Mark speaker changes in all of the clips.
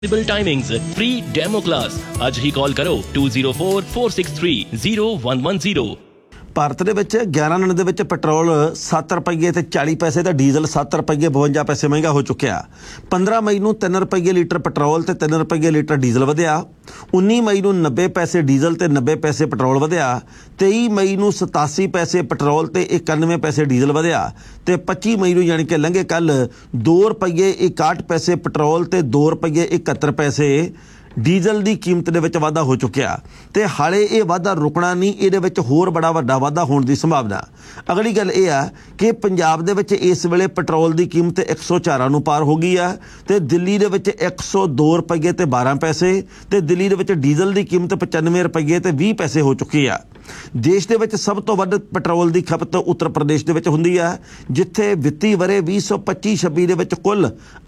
Speaker 1: Timings free demo class आज ही call करो 2044630110।
Speaker 2: ਭਾਰਤ ਦੇ ਵਿੱਚ 11 ਦਿਨ ਦੇ ਵਿੱਚ ਪੈਟਰੋਲ 7 ਰੁਪਏ ਤੇ 40 ਪੈਸੇ ਤੇ ਡੀਜ਼ਲ 7 ਰੁਪਏ 52 ਪੈਸੇ ਮਹਿੰਗਾ ਹੋ ਚੁੱਕਿਆ। 15 ਮਈ ਨੂੰ 3 ਰੁਪਏ ਲੀਟਰ ਪੈਟਰੋਲ ਤੇ 3 ਰੁਪਏ ਲੀਟਰ ਡੀਜ਼ਲ ਵਧਿਆ। 19 ਮਈ ਨੂੰ 90 ਪੈਸੇ ਡੀਜ਼ਲ ਤੇ 90 ਪੈਸੇ ਪੈਟਰੋਲ ਵਧਿਆ। 23 ਮਈ ਨੂੰ 87 ਪੈਸੇ ਪੈਟਰੋਲ ਤੇ 91 ਪੈਸੇ ਡੀਜ਼ਲ ਵਧਿਆ ਤੇ 25 ਮਈ ਨੂੰ ਯਾਨੀ ਕਿ ਲੰਘੇ ਕੱਲ 2 ਰੁਪਏ 61 ਪੈਸੇ ਪੈਟਰੋਲ ਤੇ 2 ਰੁਪਏ 71 ਪੈਸੇ ਡੀਜ਼ਲ ਦੀ ਕੀਮਤ ਦੇ ਵਿੱਚ ਵਾਧਾ ਹੋ ਚੁੱਕਿਆ ਤੇ ਹਾਲੇ ਇਹ ਵਾਧਾ ਰੁਕਣਾ ਨਹੀਂ, ਇਹਦੇ ਵਿੱਚ ਹੋਰ ਬੜਾ ਵੱਡਾ ਵਾਧਾ ਹੋਣ ਦੀ ਸੰਭਾਵਨਾ। ਅਗਲੀ ਗੱਲ ਇਹ ਆ ਕਿ ਪੰਜਾਬ ਦੇ ਵਿੱਚ ਇਸ ਵੇਲੇ ਪੈਟਰੋਲ ਦੀ ਕੀਮਤ 104 ਨੂੰ ਪਾਰ ਹੋ ਗਈ ਆ ਤੇ ਦਿੱਲੀ ਦੇ ਵਿੱਚ 102 ਰੁਪਏ ਤੇ 12 ਪੈਸੇ ਤੇ ਦਿੱਲੀ ਦੇ ਵਿੱਚ ਡੀਜ਼ਲ ਦੀ ਕੀਮਤ 95 ਰੁਪਏ ਤੇ 20 ਪੈਸੇ ਹੋ ਚੁੱਕੀ ਆ। ਦੇਸ਼ ਦੇ ਵਿੱਚ ਸਭ ਤੋਂ ਵੱਧ ਪੈਟਰੋਲ ਦੀ ਖਪਤ ਉੱਤਰ ਪ੍ਰਦੇਸ਼ ਦੇ ਵਿੱਚ ਹੁੰਦੀ ਆ, ਜਿੱਥੇ ਵਿੱਤੀ ਵਰੇ 2025-26 ਦੇ ਵਿੱਚ ਕੁੱਲ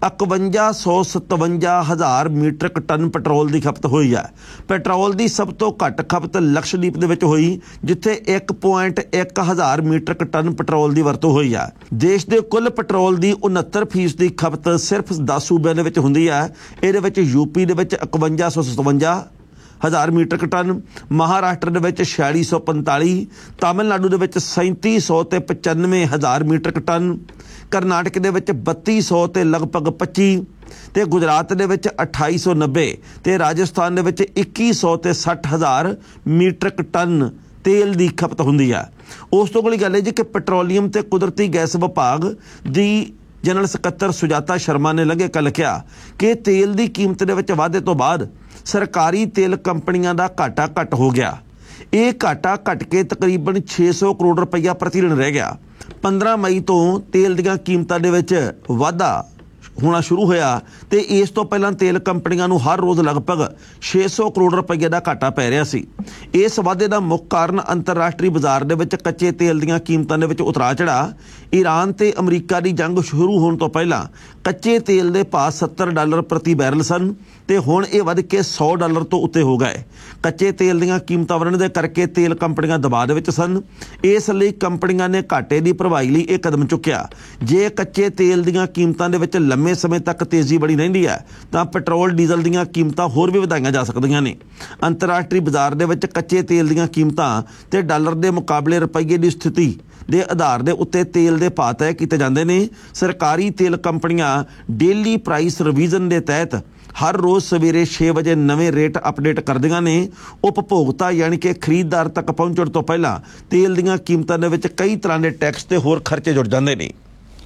Speaker 2: 5157 ਹਜ਼ਾਰ ਮੀਟ੍ਰਿਕ ਟਨ ਪੈਟਰੋਲ ਦੀ ਖਪਤ ਹੋਈ ਆ। ਪੈਟਰੋਲ ਦੀ ਸਭ ਤੋਂ ਘੱਟ ਖਪਤ ਲਕਸ਼ਦੀਪ ਦੇ ਵਿੱਚ ਹੋਈ, ਜਿੱਥੇ 1.1 ਹਜ਼ਾਰ ਮੀਟ੍ਰਿਕ ਟਨ ਪੈਟਰੋਲ ਦੀ ਵਰਤੋਂ ਹੋਈ ਆ। ਦੇਸ਼ ਦੇ ਕੁੱਲ ਪੈਟਰੋਲ ਦੀ 69% ਦੀ ਖਪਤ ਸਿਰਫ 10 ਸੂਬਿਆਂ ਦੇ ਵਿੱਚ ਹੁੰਦੀ ਆ। ਇਹਦੇ ਵਿੱਚ ਯੂਪੀ ਦੇ ਵਿੱਚ 5157 ਹਜ਼ਾਰ ਮੀਟ੍ਰਿਕ ਟਨ, ਮਹਾਰਾਸ਼ਟਰ ਦੇ ਵਿੱਚ 4645, ਤਾਮਿਲਨਾਡੂ ਦੇ ਵਿੱਚ 3700 ਤੇ 95 ਹਜ਼ਾਰ ਮੀਟ੍ਰਿਕ ਟਨ, ਕਰਨਾਟਕ ਦੇ ਵਿੱਚ 3200 ਤੇ ਲਗਭਗ 25 ਤੇ ਗੁਜਰਾਤ ਦੇ ਵਿੱਚ 2890 ਤੇ ਰਾਜਸਥਾਨ ਦੇ ਵਿੱਚ 2100 ਤੇ 60 ਹਜ਼ਾਰ ਮੀਟ੍ਰਿਕ ਟਨ ਤੇਲ ਦੀ ਖਪਤ ਹੁੰਦੀ ਆ। ਉਸ ਤੋਂ ਅਗਲੀ ਗੱਲ ਹੈ ਜੀ ਕਿ ਪੈਟਰੋਲੀਅਮ ਤੇ ਕੁਦਰਤੀ ਗੈਸ ਵਿਭਾਗ ਦੀ ਜਨਰਲ ਸਕੱਤਰ ਸੁਜਾਤਾ ਸ਼ਰਮਾ ਨੇ ਲੰਘੇ ਕੱਲ੍ਹ ਕਿਹਾ ਕਿ ਤੇਲ ਦੀ ਕੀਮਤ ਦੇ ਵਿੱਚ ਵਾਧੇ ਤੋਂ ਬਾਅਦ ਸਰਕਾਰੀ ਤੇਲ ਕੰਪਨੀਆਂ ਦਾ ਘਾਟਾ ਘੱਟ ਹੋ ਗਿਆ। ਇਹ ਘਾਟਾ ਘਟ ਕੇ ਤਕਰੀਬਨ 600 ਕਰੋੜ ਰੁਪਈਆ ਪ੍ਰਤੀ ਦਿਨ ਰਹਿ ਗਿਆ। 15 ਮਈ ਤੋਂ ਤੇਲ ਦੀਆਂ ਕੀਮਤਾਂ ਦੇ ਵਿੱਚ ਵਾਧਾ ਹੋਣਾ ਸ਼ੁਰੂ ਹੋਇਆ ਤੇ ਇਸ ਤੋਂ ਪਹਿਲਾਂ ਤੇਲ ਕੰਪਨੀਆਂ ਨੂੰ ਹਰ ਰੋਜ਼ ਲਗਭਗ 600 ਕਰੋੜ ਰੁਪਏ ਦਾ ਘਾਟਾ ਪੈ ਰਿਹਾ ਸੀ। ਇਸ ਵਾਧੇ ਦਾ ਮੁੱਖ ਕਾਰਨ ਅੰਤਰਰਾਸ਼ਟਰੀ ਬਾਜ਼ਾਰ ਦੇ ਵਿੱਚ ਕੱਚੇ ਤੇਲ ਦੀਆਂ ਕੀਮਤਾਂ ਦੇ ਵਿੱਚ ਉਤਰਾਅ ਚੜ੍ਹਾਅ। ਈਰਾਨ ਤੇ ਅਮਰੀਕਾ ਦੀ ਜੰਗ ਸ਼ੁਰੂ ਹੋਣ ਤੋਂ ਪਹਿਲਾਂ ਕੱਚੇ ਤੇਲ ਦੇ ਭਾਅ $70 ਪ੍ਰਤੀ ਬੈਰਲ ਸਨ ਤੇ ਹੁਣ ਇਹ ਵੱਧ ਕੇ $100 ਤੋਂ ਉੱਤੇ ਹੋ ਗਏ। ਕੱਚੇ ਤੇਲ ਦੀਆਂ ਕੀਮਤਾਂ ਵਧਣ ਦੇ ਕਰਕੇ ਤੇਲ ਕੰਪਨੀਆਂ ਦਬਾਅ ਦੇ ਵਿੱਚ ਸਨ। ਇਸ ਲਈ ਕੰਪਨੀਆਂ ਨੇ ਘਾਟੇ ਦੀ ਭਰਵਾਈ ਲਈ ਇਹ ਕਦਮ ਚੁੱਕਿਆ। ਜੇ ਕੱਚੇ ਤੇਲ ਦੀਆਂ ਕੀਮਤਾਂ ਦੇ ਵਿੱਚ ਲੰਮੇ ਸਮੇਂ ਤੱਕ ਤੇਜ਼ੀ ਬਣੀ ਰਹਿੰਦੀ ਹੈ ਤਾਂ ਪੈਟਰੋਲ ਡੀਜ਼ਲ ਦੀਆਂ ਕੀਮਤਾਂ ਹੋਰ ਵੀ ਵਧਾਈਆਂ ਜਾ ਸਕਦੀਆਂ ਨੇ। ਅੰਤਰਰਾਸ਼ਟਰੀ ਬਾਜ਼ਾਰ ਦੇ ਵਿੱਚ ਕੱਚੇ ਤੇਲ ਦੀਆਂ ਕੀਮਤਾਂ ਤੇ ਡਾਲਰ ਦੇ ਮੁਕਾਬਲੇ ਰੁਪਈਏ ਦੀ ਸਥਿਤੀ ਦੇ ਆਧਾਰ ਦੇ ਉੱਤੇ ਤੇਲ ਦੇ ਭਾਅ ਤੈਅ ਕੀਤੇ ਜਾਂਦੇ ਨੇ। ਸਰਕਾਰੀ ਤੇਲ ਕੰਪਨੀਆਂ ਡੇਲੀ ਪ੍ਰਾਈਸ ਰਿਵੀਜ਼ਨ ਦੇ ਤਹਿਤ ਹਰ ਰੋਜ਼ ਸਵੇਰੇ 6 ਵਜੇ ਨਵੇਂ ਰੇਟ ਅਪਡੇਟ ਕਰਦੀਆਂ ਨੇ। ਉਪਭੋਗਤਾ ਯਾਨੀ ਕਿ ਖਰੀਦਦਾਰ ਤੱਕ ਪਹੁੰਚਣ ਤੋਂ ਪਹਿਲਾਂ ਤੇਲ ਦੀਆਂ ਕੀਮਤਾਂ ਦੇ ਵਿੱਚ ਕਈ ਤਰ੍ਹਾਂ ਦੇ ਟੈਕਸ ਤੇ ਹੋਰ ਖਰਚੇ ਜੁੜ ਜਾਂਦੇ ਨੇ।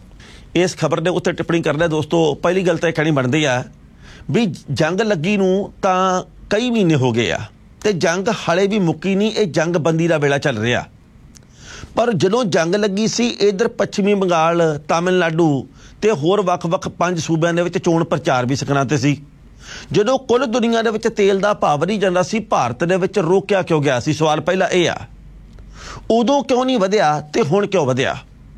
Speaker 2: ਇਸ ਖਬਰ ਦੇ ਉੱਤੇ ਟਿੱਪਣੀ ਕਰਦਾ ਦੋਸਤੋ, ਪਹਿਲੀ ਗੱਲ ਤਾਂ ਇਹ ਕਹਿਣੀ ਬਣਦੀ ਆ ਵੀ ਜੰਗ ਲੱਗੀ ਨੂੰ ਤਾਂ ਕਈ ਮਹੀਨੇ ਹੋ ਗਏ ਆ ਤੇ ਜੰਗ ਹਾਲੇ ਵੀ ਮੁੱਕੀ ਨਹੀਂ। ਇਹ ਜੰਗ ਬੰਦੀ ਦਾ ਵੇਲਾ ਚੱਲ ਰਿਹਾ। ਪਰ ਜਦੋਂ ਜੰਗ ਲੱਗੀ ਸੀ ਇੱਧਰ ਪੱਛਮੀ ਬੰਗਾਲ, ਤਾਮਿਲਨਾਡੂ ਤੇ ਹੋਰ ਵੱਖ-ਵੱਖ 5 ਸੂਬਿਆਂ ਦੇ ਵਿੱਚ ਚੋਣ ਪ੍ਰਚਾਰ ਵੀ ਸਕਣਾ ਤੇ ਸੀ। ਜਦੋਂ ਕੁੱਲ ਦੁਨੀਆ ਦੇ ਵਿੱਚ ਤੇਲ ਦਾ ਭਾਅ ਵਧੀ ਜਾਂਦਾ ਸੀ, ਭਾਰਤ ਦੇ ਵਿੱਚ ਰੋਕਿਆ ਕਿਉਂ ਗਿਆ ਸੀ? ਸਵਾਲ ਪਹਿਲਾ ਇਹ ਆ। ਉਦੋਂ ਕਿਉਂ ਨਹੀਂ ਵਧਿਆ ਤੇ ਹੁਣ ਕਿਉਂ ਵਧਿਆ?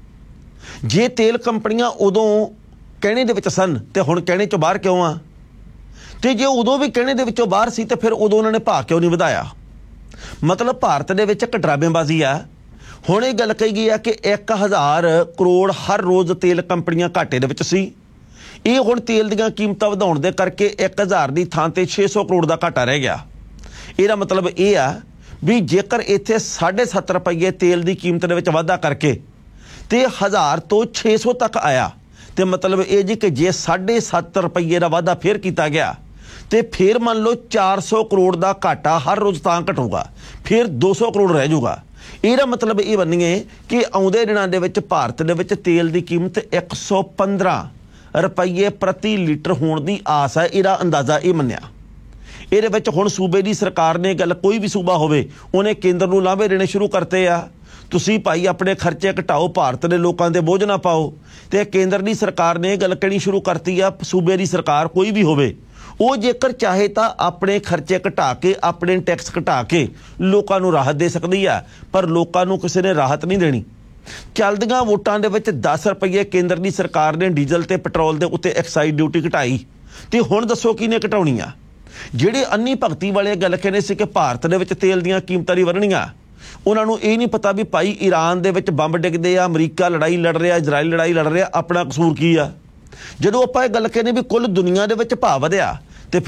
Speaker 2: ਜੇ ਤੇਲ ਕੰਪਨੀਆਂ ਉਦੋਂ ਕਹਿਣੇ ਦੇ ਵਿੱਚ ਸਨ ਤੇ ਹੁਣ ਕਹਿਣੇ ਚੋਂ ਬਾਹਰ ਕਿਉਂ ਆ? ਤੇ ਜੇ ਉਦੋਂ ਵੀ ਕਹਿਣੇ ਦੇ ਵਿੱਚੋਂ ਬਾਹਰ ਸੀ ਤੇ ਫਿਰ ਉਦੋਂ ਉਹਨਾਂ ਨੇ ਭਾਅ ਕਿਉਂ ਨਹੀਂ ਵਧਾਇਆ? ਮਤਲਬ ਭਾਰਤ ਦੇ ਵਿੱਚ ਇੱਕ ਡਰਾਬੇਬਾਜ਼ੀ ਆ। ਹੁਣ ਇਹ ਗੱਲ ਕਹੀ ਗਈ ਆ ਕਿ 1000 ਕਰੋੜ ਹਰ ਰੋਜ਼ ਤੇਲ ਕੰਪਨੀਆਂ ਘਾਟੇ ਦੇ ਵਿੱਚ ਸੀ। ਇਹ ਹੁਣ ਤੇਲ ਦੀਆਂ ਕੀਮਤਾਂ ਵਧਾਉਣ ਦੇ ਕਰਕੇ 1000 ਦੀ ਥਾਂ ਤੇ 600 ਕਰੋੜ ਦਾ ਘਾਟਾ ਰਹਿ ਗਿਆ। ਇਹਦਾ ਮਤਲਬ ਇਹ ਆ ਵੀ ਜੇਕਰ ਇੱਥੇ 7.5 ਰੁਪਏ ਤੇਲ ਦੀ ਕੀਮਤ ਦੇ ਵਿੱਚ ਵਾਧਾ ਕਰਕੇ ਤੇ 1000 ਤੋਂ 600 ਤੱਕ ਆਇਆ ਤੇ ਮਤਲਬ ਇਹ ਜੀ ਕਿ ਜੇ 7.5 ਰੁਪਏ ਦਾ ਵਾਧਾ ਫਿਰ ਕੀਤਾ ਗਿਆ ਤੇ ਫਿਰ ਮੰਨ ਲਓ 400 ਕਰੋੜ ਦਾ ਘਾਟਾ ਹਰ ਰੋਜ਼ ਤਾਂ ਘਟੂਗਾ, ਫਿਰ 200 ਕਰੋੜ ਰਹਿ ਜਾਊਗਾ। ਇਹਦਾ ਮਤਲਬ ਇਹ ਬਣੀਏ ਕਿ ਆਉਂਦੇ ਦਿਨਾਂ ਦੇ ਵਿੱਚ ਭਾਰਤ ਦੇ ਵਿੱਚ ਤੇਲ ਦੀ ਕੀਮਤ 115 ਰੁਪਏ ਪ੍ਰਤੀ ਲੀਟਰ ਹੋਣ ਦੀ ਆਸ ਹੈ। ਇਹਦਾ ਅੰਦਾਜ਼ਾ ਇਹ ਮੰਨਿਆ। ਇਹਦੇ ਵਿੱਚ ਹੁਣ ਸੂਬੇ ਦੀ ਸਰਕਾਰ ਨੇ ਗੱਲ, ਕੋਈ ਵੀ ਸੂਬਾ ਹੋਵੇ, ਉਹਨੇ ਕੇਂਦਰ ਨੂੰ ਲਾਂਭੇ ਦੇਣੇ ਸ਼ੁਰੂ ਕਰਤੇ ਆ। ਤੁਸੀਂ ਭਾਈ ਆਪਣੇ ਖਰਚੇ ਘਟਾਓ, ਭਾਰਤ ਦੇ ਲੋਕਾਂ ਦੇ ਬੋਝ ਨਾ ਪਾਓ। ਤੇ ਕੇਂਦਰ ਦੀ ਸਰਕਾਰ ਨੇ ਇਹ ਗੱਲ ਕਹਿਣੀ ਸ਼ੁਰੂ ਕਰਤੀ ਆ, ਸੂਬੇ ਦੀ ਸਰਕਾਰ ਕੋਈ ਵੀ ਹੋਵੇ, ਉਹ ਜੇਕਰ ਚਾਹੇ ਤਾਂ ਆਪਣੇ ਖਰਚੇ ਘਟਾ ਕੇ, ਆਪਣੇ ਟੈਕਸ ਘਟਾ ਕੇ ਲੋਕਾਂ ਨੂੰ ਰਾਹਤ ਦੇ ਸਕਦੀ ਆ, ਪਰ ਲੋਕਾਂ ਨੂੰ ਕਿਸੇ ਨੇ ਰਾਹਤ ਨਹੀਂ ਦੇਣੀ। ਚੱਲਦੀਆਂ ਵੋਟਾਂ ਦੇ ਵਿੱਚ 10 ਰੁਪਏ ਕੇਂਦਰ ਦੀ ਸਰਕਾਰ ਨੇ ਡੀਜ਼ਲ ਤੇ ਪੈਟਰੋਲ ਦੇ ਉੱਤੇ ਐਕਸਾਈਜ਼ ਡਿਊਟੀ ਘਟਾਈ ਤੇ ਹੁਣ ਦੱਸੋ ਕਿਹਨੇ ਘਟਾਉਣੀ ਆ? ਜਿਹੜੇ ਅੰਨੀ ਭਗਤੀ ਵਾਲੇ ਗੱਲ ਕਹਿੰਦੇ ਸੀ ਕਿ ਭਾਰਤ ਦੇ ਵਿੱਚ ਤੇਲ ਦੀਆਂ ਕੀਮਤਾਂ ਨਹੀਂ ਵਧਣੀਆਂ, ਉਹਨਾਂ ਨੂੰ ਇਹ ਨਹੀਂ ਪਤਾ ਵੀ ਭਾਈ ਈਰਾਨ ਦੇ ਵਿੱਚ ਬੰਬ ਡਿੱਗਦੇ ਆ, ਅਮਰੀਕਾ ਲੜਾਈ ਲੜ ਰਿਹਾ, ਇਜ਼ਰਾਈਲ ਲੜਾਈ ਲੜ ਰਿਹਾ, ਆਪਣਾ ਕਸੂਰ ਕੀ ਆ? ਜਦੋਂ ਆਪਾਂ ਇਹ ਗੱਲ ਕਹਿੰਦੇ ਵੀ ਕੁੱਲ ਦੁਨੀਆ ਦੇ ਵਿੱਚ ਭਾਅ ਵਧਿਆ